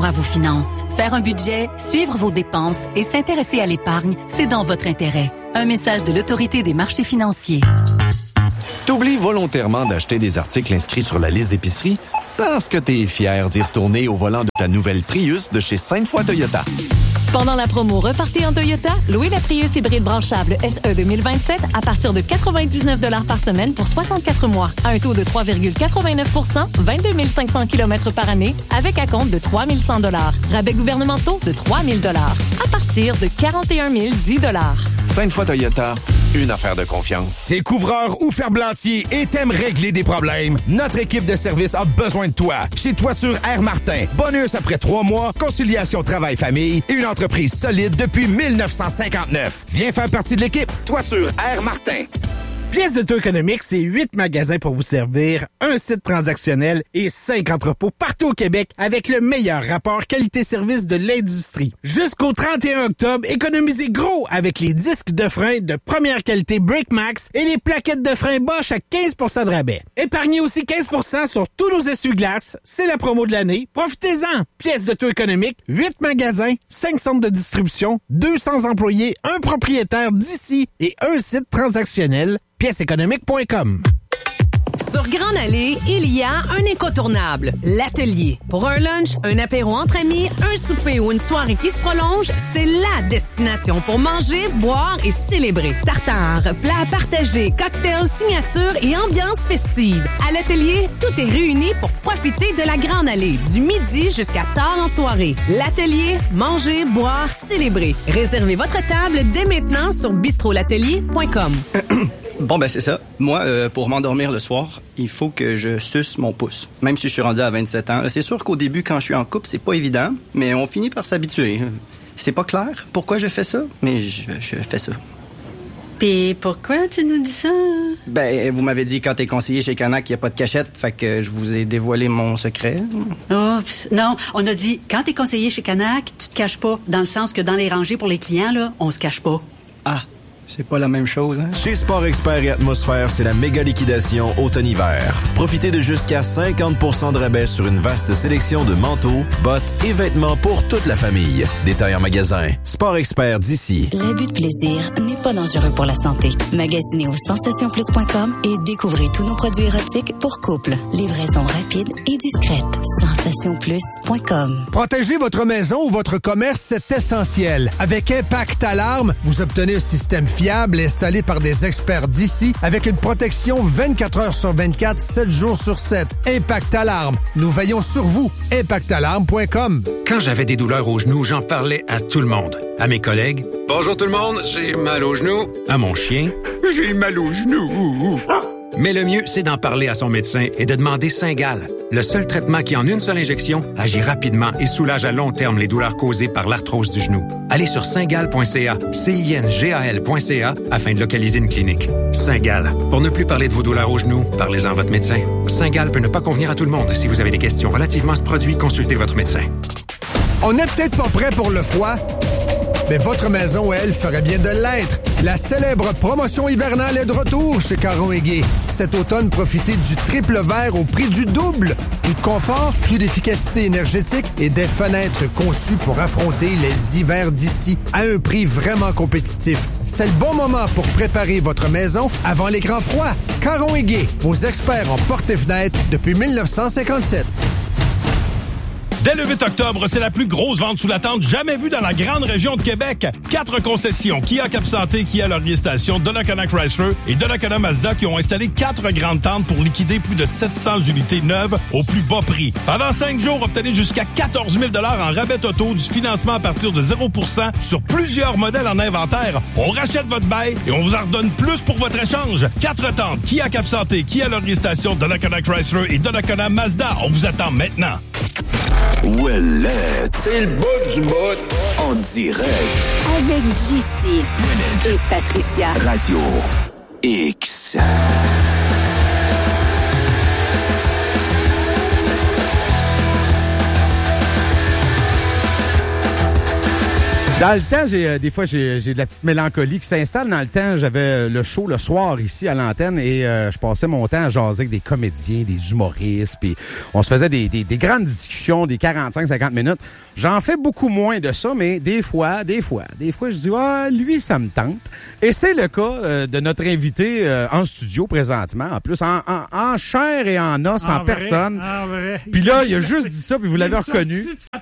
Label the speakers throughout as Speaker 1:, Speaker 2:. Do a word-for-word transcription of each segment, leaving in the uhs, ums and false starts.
Speaker 1: à vos finances. Faire un budget, suivre vos dépenses et s'intéresser à l'épargne, c'est dans votre intérêt. Un message de l'Autorité des marchés financiers.
Speaker 2: T'oublies volontairement d'acheter des articles inscrits sur la liste d'épicerie parce que t'es fier d'y retourner au volant de ta nouvelle Prius de chez Sainte Foy Toyota.
Speaker 1: Pendant la promo Repartez en Toyota, louez la Prius hybride branchable S E deux mille vingt-sept à partir de quatre-vingt-dix-neuf dollars par semaine pour soixante-quatre mois, à un taux de trois virgule quatre-vingt-neuf pour cent, vingt-deux mille cinq cents kilomètres par année, avec acompte de trois mille cent dollars. Rabais gouvernementaux de trois mille dollars, à partir de quarante et un mille dix dollars.
Speaker 2: Sainte Foy Toyota, une affaire de confiance.
Speaker 3: T'es couvreur ou ferblantier et t'aimes régler des problèmes? Notre équipe de service a besoin de toi. Chez Toiture Air Martin, bonus après trois mois, conciliation travail-famille et une entreprise solide depuis dix-neuf cent cinquante-neuf. Viens faire partie de l'équipe Toiture Air Martin.
Speaker 4: Pièces d'Auto économique, c'est huit magasins pour vous servir, un site transactionnel et cinq entrepôts partout au Québec avec le meilleur rapport qualité-service de l'industrie. Jusqu'au trente et un octobre, économisez gros avec les disques de frein de première qualité BrakeMax et les plaquettes de frein Bosch à quinze pour cent de rabais. Épargnez aussi quinze pour cent sur tous nos essuie-glaces. C'est la promo de l'année. Profitez-en! Pièces d'Auto économique, huit magasins, cinq centres de distribution, deux cents employés, un propriétaire d'ici et un site transactionnel. pièces économiques point com.
Speaker 5: Sur Grande Allée, il y a un incontournable, l'Atelier. Pour un lunch, un apéro entre amis, un souper ou une soirée qui se prolonge, c'est la destination pour manger, boire et célébrer. Tartare, plats partagés, cocktails, signatures et ambiance festive. À l'Atelier, tout est réuni pour profiter de la Grande Allée, du midi jusqu'à tard en soirée. L'Atelier, manger, boire, célébrer. Réservez votre table dès maintenant sur bistrot l'atelier point com.
Speaker 6: Bon, ben c'est ça. Moi, euh, pour m'endormir le soir, il faut que je suce mon pouce. Même si je suis rendu à vingt-sept ans. C'est sûr qu'au début, quand je suis en couple, c'est pas évident, mais on finit par s'habituer. C'est pas clair pourquoi je fais ça, mais je, je fais ça.
Speaker 7: Puis pourquoi tu nous dis ça?
Speaker 6: Ben, vous m'avez dit quand t'es conseiller chez Canac qu'il n'y a pas de cachette, fait que je vous ai dévoilé mon secret.
Speaker 7: Oh, non, on a dit, quand t'es conseiller chez Canac, tu te caches pas. Dans le sens que dans les rangées pour les clients, là, on se cache pas.
Speaker 6: Ah, c'est pas la même chose, hein?
Speaker 2: Chez Sport Expert et Atmosphère, c'est la méga liquidation automne-hiver. Profitez de jusqu'à cinquante pour cent de rabais sur une vaste sélection de manteaux, bottes et vêtements pour toute la famille. Détail en magasin. Sport Expert d'ici.
Speaker 8: L'abus de plaisir n'est pas dangereux pour la santé. Magasinez au sensation plus point com et découvrez tous nos produits érotiques pour couple. Livraison rapide et discrète. sensation plus point com.
Speaker 9: Protéger votre maison ou votre commerce, c'est essentiel. Avec Impact Alarme, vous obtenez un système fiable installé par des experts d'ici avec une protection vingt-quatre heures sur vingt-quatre, sept jours sur sept. Impact Alarme. Nous veillons sur vous. impact alarme point com.
Speaker 10: Quand j'avais des douleurs aux genoux, j'en parlais à tout le monde. À mes collègues. Bonjour tout le monde, j'ai mal aux genoux. À mon chien. J'ai mal aux genoux. Mais le mieux, c'est d'en parler à son médecin et de demander Cingal, le seul traitement qui, en une seule injection, agit rapidement et soulage à long terme les douleurs causées par l'arthrose du genou. Allez sur cingal point c a, C I N G A L point C A, afin de localiser une clinique. Cingal. Pour ne plus parler de vos douleurs aux genoux, parlez-en à votre médecin. Cingal peut ne pas convenir à tout le monde. Si vous avez des questions relativement à ce produit, consultez votre médecin.
Speaker 9: On n'est peut-être pas prêt pour le froid, mais votre maison, elle, ferait bien de l'être. La célèbre promotion hivernale est de retour chez Caron et Guay. Cet automne, profitez du triple vert au prix du double. Plus de confort, plus d'efficacité énergétique et des fenêtres conçues pour affronter les hivers d'ici à un prix vraiment compétitif. C'est le bon moment pour préparer votre maison avant les grands froids. Caron et Guay, vos experts en portes et fenêtres depuis dix-neuf cent cinquante-sept.
Speaker 11: Dès le huit octobre, c'est la plus grosse vente sous la tente jamais vue dans la grande région de Québec. Quatre concessions, Kia Cap Santé, Kia Laurier Station, Donnacona Chrysler et Donnacona Mazda qui ont installé quatre grandes tentes pour liquider plus de sept cents unités neuves au plus bas prix. Pendant cinq jours, obtenez jusqu'à quatorze mille dollars en rabais auto, du financement à partir de zéro pour cent sur plusieurs modèles en inventaire. On rachète votre bail et on vous en redonne plus pour votre échange. Quatre tentes, Kia Cap Santé, Kia Laurier Station, Donnacona Chrysler et Donnacona Mazda. On vous attend maintenant.
Speaker 12: Ouellette. C'est le bout du bout. En direct.
Speaker 8: Avec J C et Patricia.
Speaker 12: Radio X.
Speaker 13: Dans le temps, j'ai euh, des fois, j'ai, j'ai de la petite mélancolie qui s'installe. Dans le temps, j'avais le show le soir ici à l'antenne et euh, je passais mon temps à jaser avec des comédiens, des humoristes, puis on se faisait des, des, des grandes discussions, des quarante-cinq à cinquante minutes. J'en fais beaucoup moins de ça, mais des fois, des fois, des fois, je dis, ah, lui, ça me tente. Et c'est le cas euh, de notre invité euh, en studio présentement, en plus, en, en, en chair et en os, en, en vrai, personne. En vrai. Puis là, il a juste dit ça, puis vous l'avez reconnu.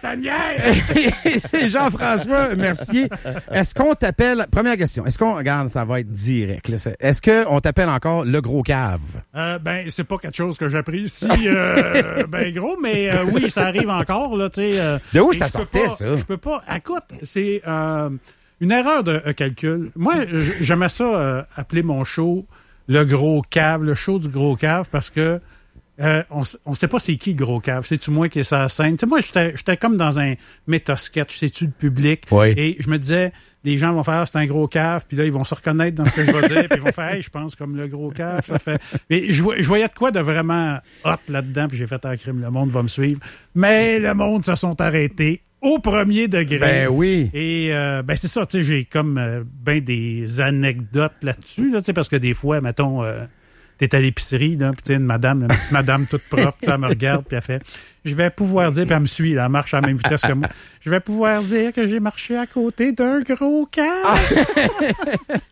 Speaker 13: C'est Jean-François Mercier. Est-ce qu'on t'appelle... Première question. Est-ce qu'on... Regarde, ça va être direct. Là. Est-ce qu'on t'appelle encore le gros cave?
Speaker 14: Euh, ben, c'est pas quelque chose que j'apprécie euh, ben gros, mais euh, oui, ça arrive encore. Là, euh,
Speaker 13: de où ça sortait,
Speaker 14: pas,
Speaker 13: ça?
Speaker 14: Je peux pas... Écoute, c'est euh, une erreur de euh, calcul. Moi, j'aimais ça euh, appeler mon show le gros cave, le show du gros cave, parce que Euh, on, on sait pas c'est qui le gros cave. C'est-tu moi qui est sur la scène? Tu sais, moi, j'étais, j'étais comme dans un méta-sketch. C'est-tu le public?
Speaker 13: Oui.
Speaker 14: Et je me disais, les gens vont faire, ah, c'est un gros cave, puis là, ils vont se reconnaître dans ce que je vais dire, puis ils vont faire, hey, je pense comme le gros cave. Ça fait... Mais je, je voyais de quoi de vraiment hot là-dedans, puis j'ai fait un crime, le monde va me suivre. Mais le monde se sont arrêtés au premier degré.
Speaker 13: Ben oui.
Speaker 14: Et euh, ben c'est ça, tu sais, j'ai comme euh, ben des anecdotes là-dessus, là, tu sais, parce que des fois, mettons... Euh, t'es à l'épicerie, là, puis tu sais, une madame, une petite madame toute propre, elle me regarde, puis elle fait « Je vais pouvoir dire, puis elle me suit, là, elle marche à la même vitesse que moi, je vais pouvoir dire que j'ai marché à côté d'un gros cave. euh, »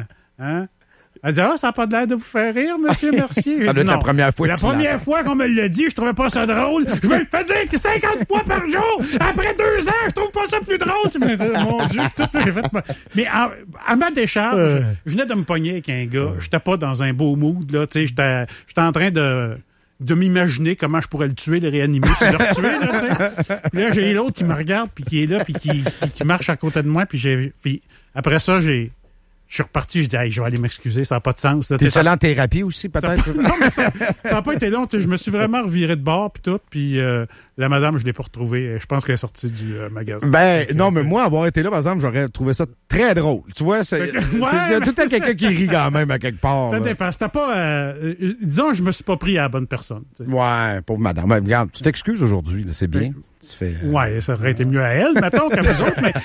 Speaker 14: Hein? Elle dit « Ah, ça n'a pas l'air de vous faire rire, monsieur Mercier. »
Speaker 13: Ça doit être la première fois que
Speaker 14: La
Speaker 13: tu
Speaker 14: première
Speaker 13: l'as.
Speaker 14: fois qu'on me l'a dit, je trouvais pas ça drôle. Je me le fais dire que cinquante fois par jour. Après deux ans, je trouve pas ça plus drôle. Mais, mon Dieu, tout est fait. Mais à, à ma décharge, euh. je venais de me pogner avec un gars. J'étais pas dans un beau mood, là. Tu sais, j'étais, j'étais en train de... de m'imaginer comment je pourrais le tuer, le réanimer, puis le retuer, là, tu sais. Puis là, j'ai l'autre qui me regarde, puis qui est là, puis qui, qui, qui marche à côté de moi, puis j'ai... Puis après ça, j'ai... Je suis reparti, je dis, hey, je vais aller m'excuser, ça n'a pas de sens. Là,
Speaker 13: t'es allé en thérapie aussi, peut-être?
Speaker 14: Ça, non, mais ça n'a pas été long. Je me suis vraiment reviré de bord, puis tout. Puis euh, la madame, je ne l'ai pas retrouvée. Je pense qu'elle est sortie du euh, magasin.
Speaker 13: Ben, donc, non, mais moi, avoir été là, par exemple, j'aurais trouvé ça très drôle. Tu vois, c'est,
Speaker 14: que, ouais,
Speaker 13: c'est, c'est tout le temps quelqu'un qui rit quand même à quelque part.
Speaker 14: Ça
Speaker 13: là.
Speaker 14: dépend. C'était pas... Euh, euh, disons, je me suis pas pris à la bonne personne. T'sais.
Speaker 13: Ouais, pauvre madame. Ben, regarde, tu t'excuses aujourd'hui, là, c'est bien.
Speaker 14: Ben,
Speaker 13: tu fais, euh...
Speaker 14: Ouais, ça aurait été mieux à elle, mettons, qu'à nous autres, mais...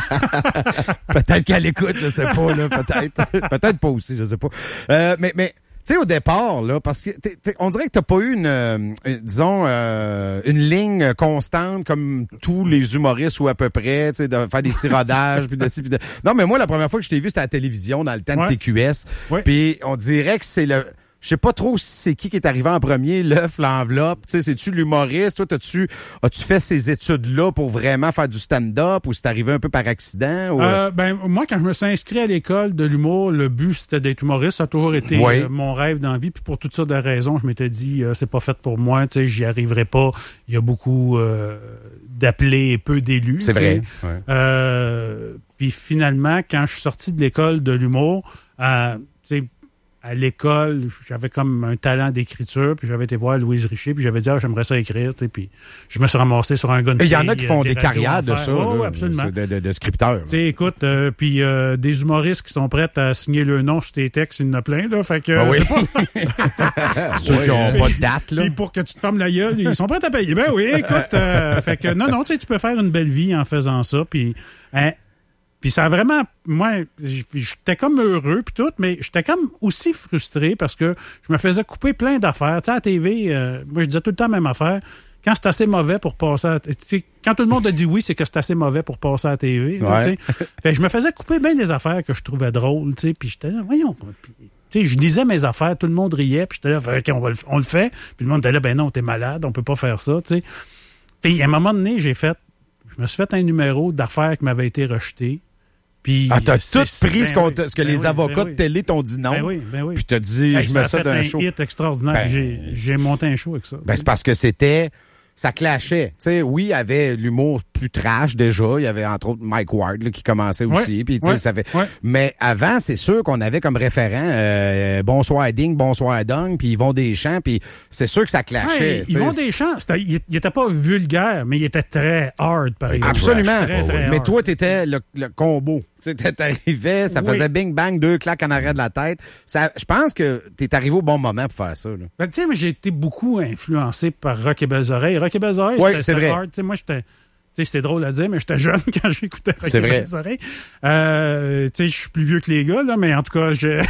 Speaker 13: Peut-être qu'elle écoute, je sais pas, là, peut-être. Peut-être pas aussi, je sais pas. Euh, mais, mais, tu sais, au départ, là, parce que t'es, t'es, on dirait que t'as pas eu une, euh, une disons, euh, une ligne constante comme tous les humoristes ou à peu près, tu sais, de faire des tiradages, puis de, puis de... Non, mais moi, la première fois que je t'ai vu, c'était à la télévision, dans le temps ouais. de T Q S. Ouais. Puis on dirait que c'est le... Je sais pas trop si c'est qui qui est arrivé en premier, l'œuf, l'enveloppe. Tu sais, c'est-tu l'humoriste? Toi, t'as-tu, as-tu fait ces études-là pour vraiment faire du stand-up ou c'est arrivé un peu par accident? Ou...
Speaker 14: Euh, ben, moi, quand je me suis inscrit à l'école de l'humour, le but, c'était d'être humoriste. Ça a toujours été oui. euh, mon rêve dans la vie. Puis pour toutes sortes de raisons, je m'étais dit, euh, c'est pas fait pour moi. Tu sais, j'y arriverai pas. Il y a beaucoup euh, d'appelés et peu d'élus.
Speaker 13: C'est vrai. Ouais.
Speaker 14: Euh, puis finalement, quand je suis sorti de l'école de l'humour, euh, tu sais, à l'école, j'avais comme un talent d'écriture, puis j'avais été voir Louise Richer, puis j'avais dit, ah, j'aimerais ça écrire, tu sais, puis je me suis ramassé sur un gars de
Speaker 13: Il y en a qui font des, des carrières de ça,
Speaker 14: oh,
Speaker 13: là,
Speaker 14: absolument.
Speaker 13: De, de, de scripteurs.
Speaker 14: Tu sais, écoute, euh, puis euh, des humoristes qui sont prêts à signer leur nom sur tes textes, il y en a plein, là, fait que...
Speaker 13: Ah oui.
Speaker 14: Pas...
Speaker 13: Ceux qui n'ont pas de date, là.
Speaker 14: Puis pour que tu te fermes la gueule, ils sont prêts à payer. Ben oui, écoute, euh, fait que non, non, tu sais, tu peux faire une belle vie en faisant ça, puis... Hein, Puis ça a vraiment... Moi, j'étais comme heureux puis tout, mais j'étais comme aussi frustré parce que je me faisais couper plein d'affaires. Tu sais, à la T V, euh, moi, je disais tout le temps la même affaire. Quand c'est assez mauvais pour passer à... Quand tout le monde a dit oui, c'est que c'est assez mauvais pour passer à la T V.
Speaker 13: Ouais.
Speaker 14: Là, fait que je me faisais couper bien des affaires que je trouvais drôles. Puis j'étais là, voyons... Puis, je disais mes affaires, tout le monde riait, puis j'étais là, okay, on, va le, on le fait. Puis le monde était là, ben non, t'es malade, on peut pas faire ça. T'sais. Puis à un moment donné, j'ai fait... Je me suis fait un numéro d'affaires qui m'avait été rejeté. Puis,
Speaker 13: ah, t'as tout pris ce,
Speaker 14: ben oui,
Speaker 13: ce que
Speaker 14: ben
Speaker 13: les
Speaker 14: oui,
Speaker 13: avocats
Speaker 14: ben
Speaker 13: de télé t'ont dit non.
Speaker 14: Ben oui, ben oui.
Speaker 13: Puis t'as dit,
Speaker 14: hey,
Speaker 13: je me sers d'un show.
Speaker 14: Ça a fait un hit extraordinaire. Ben, j'ai, j'ai monté un show avec ça.
Speaker 13: Ben, c'est parce que c'était... Ça clashait. Tu sais, oui, il y avait l'humour plus trash déjà. Il y avait entre autres Mike Ward là, qui commençait aussi.
Speaker 14: Ouais,
Speaker 13: puis, tu sais,
Speaker 14: ouais,
Speaker 13: ça fait...
Speaker 14: ouais.
Speaker 13: Mais avant, c'est sûr qu'on avait comme référent euh, Bonsoir Ding, Bonsoir Dong, puis Yvon Deschamps, puis c'est sûr que ça clashait.
Speaker 14: Ouais, Yvon Deschamps, c'était, il, il était pas vulgaire, mais il était très hard, par exemple.
Speaker 13: Absolument.
Speaker 14: Très, très
Speaker 13: mais
Speaker 14: hard.
Speaker 13: toi, t'étais le, le combo. Tu sais, t'arrivais, ça
Speaker 14: oui.
Speaker 13: faisait bing bang, deux claques en arrière de la tête. Ça, je pense que t'es arrivé au bon moment pour faire ça. Là.
Speaker 14: Ben, tu sais, j'ai été beaucoup influencé par Rock et Belles Oreilles. Rock et Belles Oreilles,
Speaker 13: oui,
Speaker 14: c'était,
Speaker 13: c'est
Speaker 14: c'était
Speaker 13: vrai.
Speaker 14: hard. Tu sais, moi, j'étais... Tu sais, c'est drôle à dire, mais j'étais jeune quand j'écoutais Rock
Speaker 13: C'est
Speaker 14: et
Speaker 13: vrai.
Speaker 14: Belles Oreilles. Euh, tu sais, je suis plus vieux que les gars, là, mais en tout cas, je...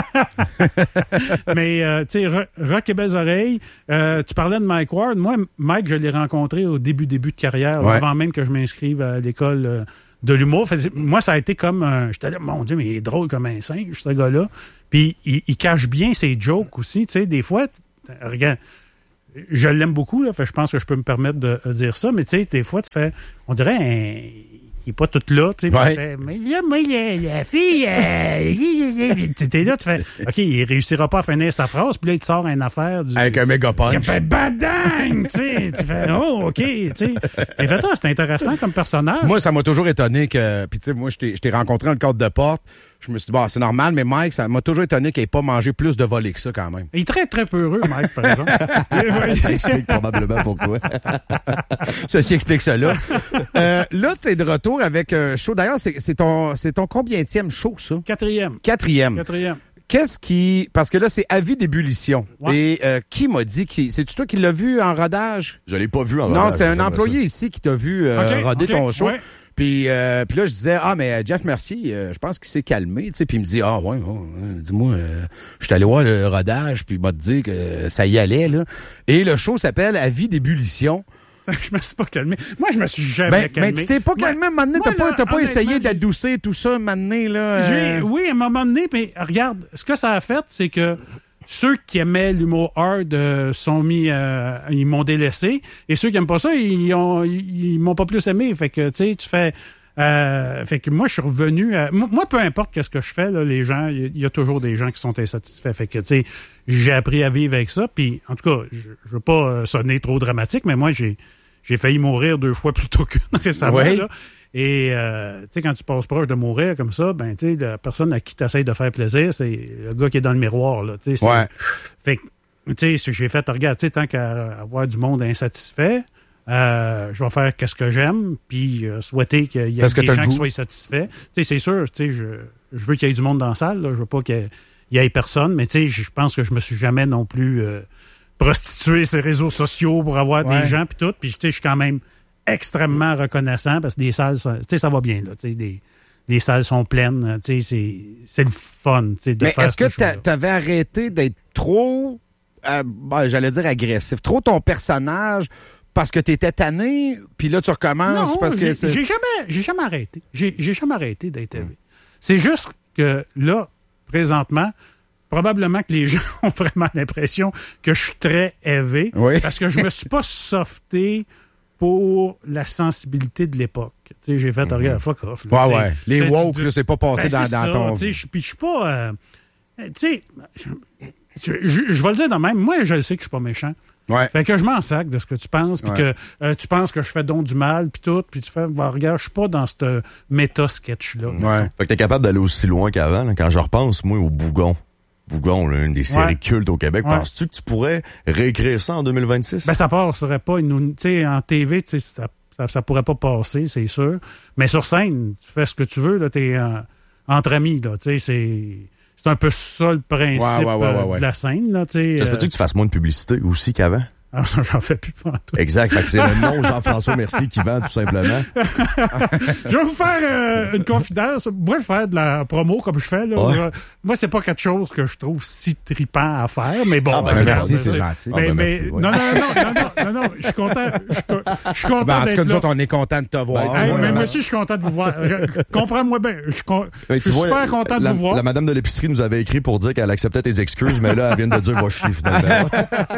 Speaker 14: mais, euh, tu sais, Ro- Rock et Belles Oreilles, euh, tu parlais de Mike Ward. Moi, Mike, je l'ai rencontré au début, début de carrière,
Speaker 13: Ouais.
Speaker 14: avant même que je m'inscrive à l'école euh, de l'humour. Fait, moi, ça a été comme... un- j'étais là, mon Dieu, mais il est drôle comme un singe, ce gars-là. Puis, il, il cache bien ses jokes aussi, tu sais, des fois... Regarde, je l'aime beaucoup, là, fait, je pense que je peux me permettre de euh, dire ça, mais tu sais, des fois, tu fais, on dirait, hein, il est pas tout là, tu sais,
Speaker 13: Ouais.
Speaker 14: tu fais, mais là, moi, la, la fille, euh, tu t'es là, tu fais, OK, il réussira pas à finir sa phrase, puis là, il te sort une affaire du...
Speaker 13: Avec un méga punch.
Speaker 14: Il fait badang, tu sais, tu fais, oh, OK, tu sais. Et fait, ah, c'est intéressant comme personnage.
Speaker 13: Moi, ça m'a toujours étonné que... Puis tu sais, moi, je t'ai je t'ai rencontré dans le cadre de porte. Je me suis dit, bon, c'est normal, mais Mike, ça m'a toujours étonné qu'il n'ait pas mangé plus de volets que ça, quand même.
Speaker 14: Il est très, très peureux, Mike, par exemple.
Speaker 15: Ça explique probablement pourquoi.
Speaker 13: Ça s'y explique cela. euh, là, tu es de retour avec un show. D'ailleurs, c'est c'est ton, c'est ton combienième show, ça?
Speaker 14: Quatrième.
Speaker 13: Quatrième.
Speaker 14: Quatrième.
Speaker 13: Qu'est-ce qui... Parce que là, c'est Avis d'ébullition.
Speaker 14: Ouais.
Speaker 13: Et euh, qui m'a dit... Qui... C'est-tu toi qui l'as vu en rodage?
Speaker 15: Je l'ai pas vu en
Speaker 13: Non,
Speaker 15: rodage,
Speaker 13: c'est un
Speaker 15: j'aimerais
Speaker 13: employé
Speaker 15: ça.
Speaker 13: ici qui t'a vu euh,
Speaker 14: Ok,
Speaker 13: roder
Speaker 14: ok,
Speaker 13: ton show.
Speaker 14: ouais.
Speaker 13: Puis, euh, puis là, je disais, ah, mais Jeff Mercier, euh, je pense qu'il s'est calmé, tu sais. Puis il me dit, ah, ouais, ouais, ouais, dis-moi, euh, je suis allé voir le rodage, puis il m'a dit que ça y allait, là. Et le show s'appelle Avis d'ébullition.
Speaker 14: Je me suis pas calmé. Moi, je me suis jamais
Speaker 13: Ben,
Speaker 14: calmé.
Speaker 13: mais tu t'es pas calmé,
Speaker 14: Moi-
Speaker 13: un moment donné,
Speaker 14: moi,
Speaker 13: t'as pas,
Speaker 14: là,
Speaker 13: t'as pas
Speaker 14: honnêtement,
Speaker 13: essayé
Speaker 14: j'ai-
Speaker 13: d'adoucir tout ça, un moment donné, là.
Speaker 14: J'ai-
Speaker 13: euh,
Speaker 14: Oui, à un moment donné, mais regarde, ce que ça a fait, c'est que ceux qui aimaient l'humour hard euh, sont mis, euh, ils m'ont délaissé, et ceux qui aiment pas ça, ils ont, ils, ils m'ont pas plus aimé. Fait que, tu sais, tu fais, euh, fait que moi, je suis revenu. À, moi, moi, peu importe qu'est-ce que je fais, là, les gens, il y, y a toujours des gens qui sont insatisfaits. Fait que, tu sais, j'ai appris à vivre avec ça. Puis, en tout cas, je, je veux pas euh, sonner trop dramatique, mais moi, j'ai, j'ai failli mourir deux fois plutôt qu'une récemment.
Speaker 13: Ouais.
Speaker 14: Là. Et, euh, tu sais, quand tu passes proche de mourir comme ça, ben, tu sais, la personne à qui tu essaies de faire plaisir, c'est le gars qui est dans le miroir, là. Tu sais, c'est-
Speaker 13: Ouais.
Speaker 14: Fait que, tu sais, j'ai fait, regarde, tu sais, tant qu'à avoir du monde insatisfait, euh, je vais faire qu'est-ce que j'aime, puis euh, souhaiter qu'il y ait
Speaker 13: Parce que
Speaker 14: des
Speaker 13: t'as le
Speaker 14: gens qui
Speaker 13: goût.
Speaker 14: soient satisfaits. Tu sais, c'est sûr, tu sais, je, je veux qu'il y ait du monde dans la salle, là. Je veux pas qu'il y ait, il y ait personne, mais tu sais, je pense que je me suis jamais non plus euh, prostitué ces réseaux sociaux pour avoir
Speaker 13: Ouais.
Speaker 14: des gens, puis tout, puis tu sais, je suis quand même extrêmement reconnaissant parce que des salles, ça- tu sais, ça va bien, là, tu sais, des, les salles sont pleines, tu sais, c'est, c'est le fun, tu sais, de
Speaker 13: Mais
Speaker 14: faire
Speaker 13: est-ce que
Speaker 14: ce show-là.
Speaker 13: t'a- t'avais arrêté d'être trop, euh, ben, j'allais dire agressif, trop ton personnage parce que t'étais tanné, puis là tu recommences
Speaker 14: Non,
Speaker 13: parce que
Speaker 14: j'ai,
Speaker 13: c'est...
Speaker 14: j'ai jamais, j'ai jamais arrêté. J'ai, j'ai jamais arrêté d'être élevé. C'est juste que là, présentement, probablement que les gens ont vraiment l'impression que je suis très élevé
Speaker 13: Oui.
Speaker 14: parce que je me suis pas softé pour la sensibilité de l'époque. Tu sais, j'ai fait, regarde, fuck off. là,
Speaker 13: Ouais,
Speaker 14: tu sais.
Speaker 13: ouais. Les
Speaker 14: Fait,
Speaker 13: woke,
Speaker 14: tu-
Speaker 13: là, c'est pas passé
Speaker 14: Ben,
Speaker 13: dans,
Speaker 14: c'est
Speaker 13: dans
Speaker 14: ça,
Speaker 13: ton...
Speaker 14: tu sais, je- Puis je suis pas... euh, tu sais, je, je- je vais le dire de même. Moi, je sais que je suis pas méchant.
Speaker 13: Ouais.
Speaker 14: Fait que je m'en sac de ce que tu penses, puis
Speaker 13: Ouais.
Speaker 14: que euh, tu penses que je fais donc du mal, puis tout, puis tu fais, bah, regarde, je suis pas dans ce méta-sketch-là.
Speaker 13: Ouais.
Speaker 15: Fait que t'es capable d'aller aussi loin qu'avant. Là. Quand je repense, moi, au Bougon. Bougon, là, une des séries
Speaker 14: Ouais.
Speaker 15: cultes au Québec.
Speaker 14: Ouais.
Speaker 15: Penses-tu que tu pourrais réécrire ça en deux mille vingt-six?
Speaker 14: Ben, ça passerait pas. Tu sais, en T V, tu sais, ça, ça, ça pourrait pas passer, c'est sûr. Mais sur scène, tu fais ce que tu veux, là, t'es euh, entre amis, là, tu sais, c'est... C'est un peu ça le principe
Speaker 13: Ouais, ouais, ouais, ouais,
Speaker 14: euh,
Speaker 13: ouais.
Speaker 14: de la scène, là, tu sais.
Speaker 15: Ça se peut-tu que tu fasses moins de publicité aussi qu'avant?
Speaker 14: Ah, ça, j'en fais plus pas en tout.
Speaker 15: Exact. Fait que c'est le nom Jean-François Mercier qui vend, tout simplement.
Speaker 14: Je vais vous faire euh, une confidence. Moi, faire de la promo comme je fais, là,
Speaker 15: Ouais.
Speaker 14: euh, moi, c'est pas quelque chose que je trouve si trippant à faire, mais bon.
Speaker 15: Ah, ben,
Speaker 14: regarde,
Speaker 13: merci, c'est
Speaker 14: euh,
Speaker 13: gentil.
Speaker 14: Mais,
Speaker 15: Ah, ben,
Speaker 14: mais-
Speaker 15: merci, ouais.
Speaker 14: non, non, non, non, non, non, non, je suis content. Je suis co- je suis content
Speaker 13: Ben, en tout
Speaker 14: d'être
Speaker 13: cas, nous
Speaker 14: là.
Speaker 13: autres, on est contents de te voir.
Speaker 15: Ben,
Speaker 14: Hey,
Speaker 15: vois,
Speaker 14: mais
Speaker 15: euh,
Speaker 14: moi aussi, je suis content de vous voir. Euh, Comprends-moi bien. Je suis, con-
Speaker 15: Mais
Speaker 14: je suis
Speaker 15: tu vois,
Speaker 14: super content de
Speaker 15: la,
Speaker 14: vous voir.
Speaker 15: La madame de l'épicerie nous avait écrit pour dire qu'elle acceptait tes excuses, mais là, elle vient de dire va chier finalement.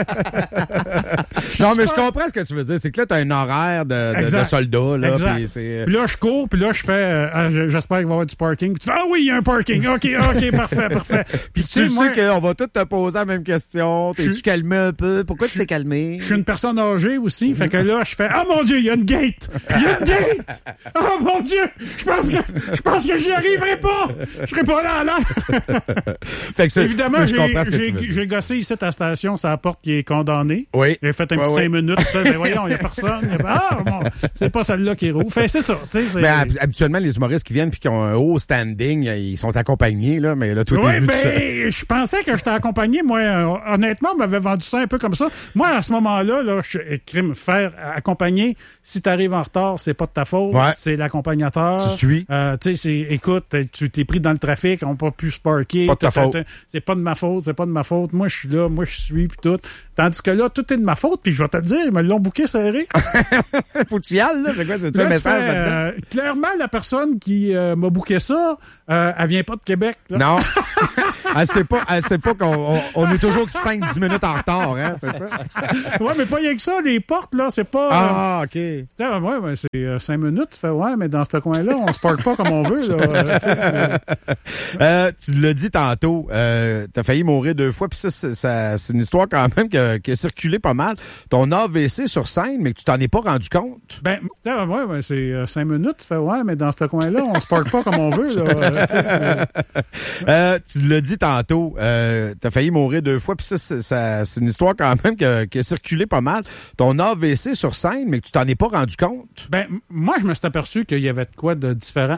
Speaker 13: Non, mais je comprends ce que tu veux dire. C'est que là, t'as un horaire de, de,
Speaker 14: Exact.
Speaker 13: de soldat, là.
Speaker 14: Exact.
Speaker 13: Puis c'est...
Speaker 14: Puis là, je cours, puis là, je fais, euh, ah, je- j'espère qu'il va y avoir du parking. Puis tu fais, ah oui, il y a un parking. OK, OK, parfait, parfait. Puis
Speaker 13: Tu
Speaker 14: sais, moi,
Speaker 13: sais qu'on va tous te poser la même question.
Speaker 14: Je
Speaker 13: T'es-tu
Speaker 14: suis-
Speaker 13: calmé un peu? Pourquoi tu t'es calmé?
Speaker 14: je suis une personne âgée aussi, fait que là, je fais, ah mon Dieu, il y a une gate! Il y a une gate! Oh mon Dieu! Je pense que, je pense que j'y arriverai pas! Je serai pas là à l'heure!
Speaker 13: Fait que c'est-
Speaker 14: Évidemment,
Speaker 13: je
Speaker 14: j'ai,
Speaker 13: comprends ce que tu
Speaker 14: j'ai,
Speaker 13: veux dire.
Speaker 14: j'ai gossé ici à la station, c'est la porte qui est condamnée.
Speaker 13: Oui. Oui.
Speaker 14: J'ai fait un
Speaker 13: oui,
Speaker 14: petit
Speaker 13: oui.
Speaker 14: cinq minutes, ça. Ben voyons, il n'y a personne. Y a pas... Ah, bon, c'est pas celle-là qui est rouge. Fait, c'est ça. Tu sais, c'est...
Speaker 13: Ben, habituellement, les humoristes qui viennent puis qui ont un haut standing, ils sont accompagnés, là, mais là, toi, t'es
Speaker 14: oui,
Speaker 13: venu tout seul.
Speaker 14: ben, je pensais que j'étais accompagné. Moi, euh, honnêtement, on m'avait vendu ça un peu comme ça. Moi, à ce moment-là, là, je écris me faire accompagner. Si t'arrives en retard, c'est pas de ta faute.
Speaker 13: Ouais.
Speaker 14: C'est l'accompagnateur.
Speaker 13: Tu suis.
Speaker 14: Euh, tu sais, c'est, écoute, tu t'es pris dans le trafic, on n'a pas pu se parker.
Speaker 13: Pas de ta
Speaker 14: T'as-
Speaker 13: faute.
Speaker 14: t'as- C'est pas de ma faute, c'est pas de ma faute. Moi, je suis là, moi, je suis, puis tout. Tandis que là, tout est de ma faute, puis je vais te le dire, ils me l'ont bouqué serré.
Speaker 13: Faut que tu y ailles, là. C'est quoi, c'est-tu
Speaker 14: Là,
Speaker 13: un
Speaker 14: tu
Speaker 13: message
Speaker 14: fais,
Speaker 13: là-dedans?
Speaker 14: euh, clairement, la personne qui euh, m'a bouqué ça, euh, elle vient pas de Québec. Là.
Speaker 13: Non. elle sait pas, elle sait pas qu'on on, on est toujours cinq dix minutes en retard, hein, c'est ça?
Speaker 14: ouais, mais pas rien que ça, les portes, là, c'est pas...
Speaker 13: Ah, OK.
Speaker 14: Tu sais, ouais, ben, c'est euh, cinq minutes. Tu fais, ouais, mais dans ce coin-là, on se parque pas comme on veut. Là, euh, tu sais, c'est-
Speaker 13: Euh, tu l'as dit tantôt, euh, t'as failli mourir deux fois, puis ça, c'est, ça, c'est une histoire quand même qui a, qui a circulé pas mal. Ton A V C sur scène, mais que tu t'en es pas rendu compte.
Speaker 14: Ben, tu sais, ouais, ben, c'est euh, cinq minutes. Tu fais, ouais, mais dans ce coin-là, on se parque pas comme on veut. Là, euh, tu sais, c'est-
Speaker 13: Euh, tu l'as dit tantôt, euh, t'as failli mourir deux fois, puis ça, c'est, ça, c'est une histoire quand même qui a, qui a circulé pas mal. Ton A V C sur scène, mais que tu t'en es pas rendu compte.
Speaker 14: Ben, m- moi, je me suis aperçu qu'il y avait de quoi de différent